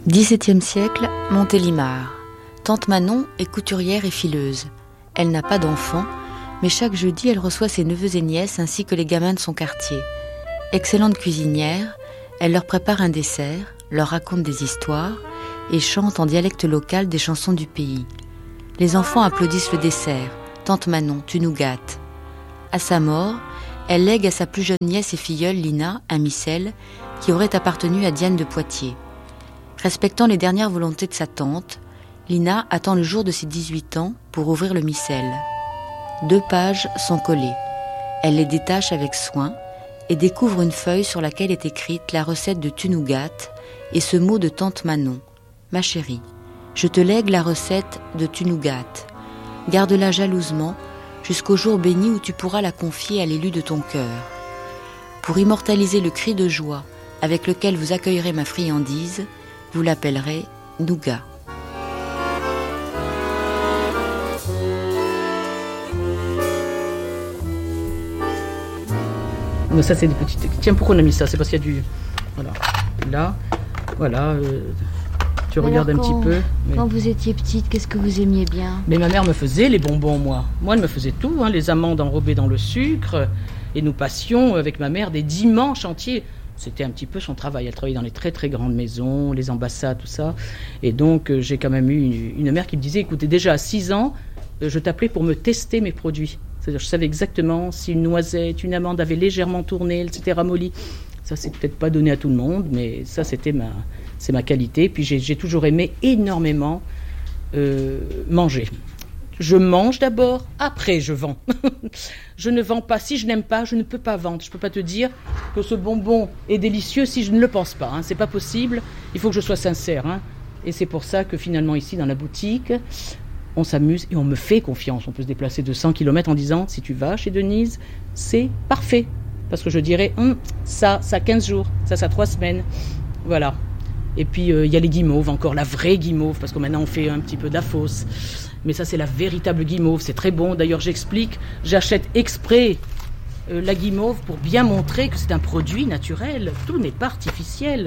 XVIIe siècle, Montélimar. Tante Manon est couturière et fileuse. Elle n'a pas d'enfants, mais chaque jeudi, elle reçoit ses neveux et nièces ainsi que les gamins de son quartier. Excellente cuisinière, elle leur prépare un dessert, leur raconte des histoires et chante en dialecte local des chansons du pays. Les enfants applaudissent le dessert. Tante Manon, tu nous gâtes. À sa mort, elle lègue à sa plus jeune nièce et filleule, Lina, un missel qui aurait appartenu à Diane de Poitiers. Respectant les dernières volontés de sa tante, Lina attend le jour de ses 18 ans pour ouvrir le missel. 2 pages sont collées. Elle les détache avec soin et découvre une feuille sur laquelle est écrite la recette de tu nous gâtes et ce mot de tante Manon. Ma chérie, je te lègue la recette de tu nous gâtes. Garde-la jalousement jusqu'au jour béni où tu pourras la confier à l'élu de ton cœur. Pour immortaliser le cri de joie avec lequel vous accueillerez ma friandise, vous l'appellerez Nougat. Non, ça c'est des petites... Tiens, pourquoi on a mis ça? C'est parce qu'il y a du... Voilà. Là, voilà. Tu regardes un petit peu. Mais... Quand vous étiez petite, qu'est-ce que vous aimiez bien? Mais ma mère me faisait les bonbons, moi. Moi, elle me faisait tout, hein, les amandes enrobées dans le sucre. Et nous passions avec ma mère des dimanches entiers. C'était un petit peu son travail. Elle travaillait dans les très très grandes maisons, les ambassades, tout ça. Et donc, j'ai quand même eu une mère qui me disait, écoutez, déjà à 6 ans, je t'appelais pour me tester mes produits. C'est-à-dire, je savais exactement si une noisette, une amande avait légèrement tourné, elle s'était ramollie. Ça, c'est peut-être pas donné à tout le monde, mais ça, c'est ma qualité. Puis j'ai toujours aimé énormément manger. Je mange d'abord, après je vends. Je ne vends pas. Si je n'aime pas, je ne peux pas vendre. Je ne peux pas te dire que ce bonbon est délicieux si je ne le pense pas. Hein. C'est pas possible. Il faut que je sois sincère. Hein. Et c'est pour ça que finalement, ici, dans la boutique, on s'amuse et on me fait confiance. On peut se déplacer de 100 km en disant, si tu vas chez Denise, c'est parfait. Parce que je dirais, ça 15 jours, ça 3 semaines. Voilà. Et puis, il y a les guimauves, encore la vraie guimauve, parce que maintenant, on fait un petit peu d'afos. Mais ça, c'est la véritable guimauve. C'est très bon. D'ailleurs, j'explique, j'achète exprès la guimauve pour bien montrer que c'est un produit naturel. Tout n'est pas artificiel.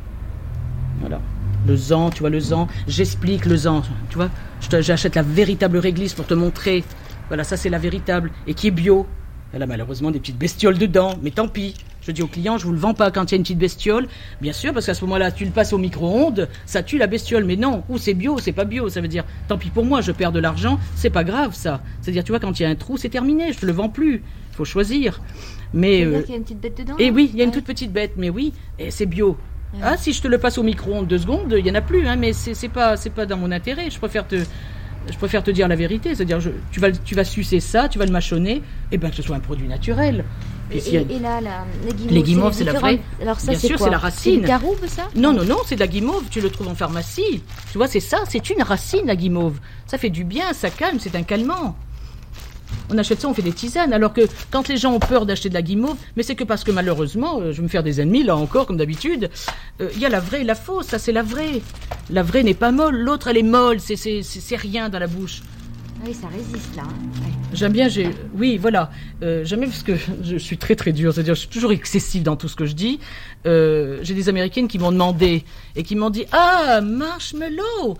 Voilà. Le zan, tu vois, le zan. J'explique le zan, tu vois. J'achète la véritable réglisse pour te montrer. Voilà, ça, c'est la véritable. Et qui est bio. Elle a malheureusement des petites bestioles dedans. Mais tant pis. Je dis aux clients, je vous le vends pas quand il y a une petite bestiole. Bien sûr, parce qu'à ce moment-là, tu le passes au micro-ondes, ça tue la bestiole. Mais non, ou c'est bio, c'est pas bio. Ça veut dire, tant pis pour moi, je perds de l'argent, c'est pas grave ça. C'est-à-dire, tu vois, quand il y a un trou, c'est terminé, je te le vends plus. Il faut choisir. Mais c'est-à-dire qu'il y a une petite bête dedans? Et oui, il y a une toute petite bête, mais oui, et c'est bio. Ouais. Ah, si je te le passe au micro-ondes 2 secondes, il y en a plus, hein, mais c'est pas dans mon intérêt. Je préfère te dire la vérité. C'est-à-dire, tu vas sucer ça, tu vas le mâchonner, et bien que ce soit un produit naturel. Et là, les guimauves, c'est la vraie. Alors ça, bien c'est sûr, quoi? C'est la racine. C'est une caroube, ça? Non, c'est de la guimauve. Tu le trouves en pharmacie. Tu vois, c'est ça. C'est une racine, la guimauve. Ça fait du bien, ça calme, c'est un calmant. On achète ça, on fait des tisanes. Alors que quand les gens ont peur d'acheter de la guimauve, mais c'est que parce que malheureusement, je vais me faire des ennemis, là encore, comme d'habitude, il y a la vraie et la fausse. Ça, c'est la vraie. La vraie n'est pas molle. L'autre, elle est molle. C'est rien dans la bouche. Oui, ça résiste là. Ouais. J'aime bien, oui, voilà. J'aime bien parce que je suis très très dure, c'est-à-dire je suis toujours excessive dans tout ce que je dis. J'ai des Américaines qui m'ont demandé et qui m'ont dit « Ah, marshmallow !»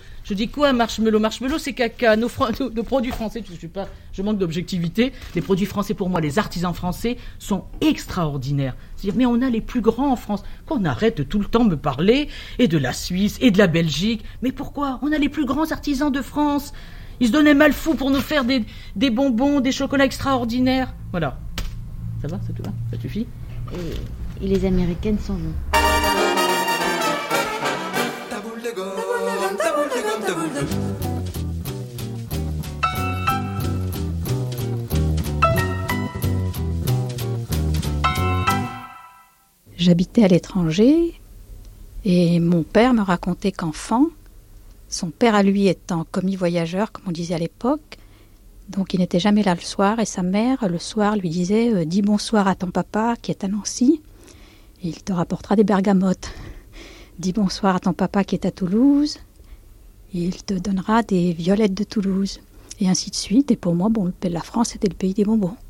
Je dis quoi, marshmallow? Marshmallow, c'est caca. Nos produits français, je manque d'objectivité. Les produits français, pour moi, les artisans français sont extraordinaires. C'est-à-dire, mais on a les plus grands en France. Qu'on arrête de tout le temps me parler et de la Suisse et de la Belgique. Mais pourquoi? On a les plus grands artisans de France. Ils se donnaient mal fou pour nous faire des bonbons, des chocolats extraordinaires. Voilà. Ça va, ça te va? Ça suffit? Et les Américaines s'en vont. J'habitais à l'étranger et mon père me racontait qu'enfant, son père à lui étant commis voyageur, comme on disait à l'époque, donc il n'était jamais là le soir, et sa mère, le soir, lui disait « Dis bonsoir à ton papa qui est à Nancy, et il te rapportera des bergamotes. Dis bonsoir à ton papa qui est à Toulouse, et il te donnera des violettes de Toulouse. » Et ainsi de suite. Et pour moi, la France, c'était le pays des bonbons.